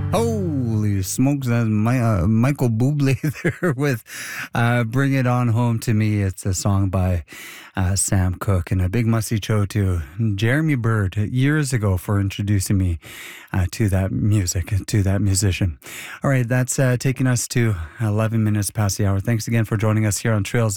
Holy smokes, that's Michael Bublé there with Bring It On Home to Me. It's a song by Sam Cooke, and a big musty cho to Jeremy Bird years ago for introducing me to that music, to that musician. All right, that's taking us to 11 minutes past the hour. Thanks again for joining us here on Trails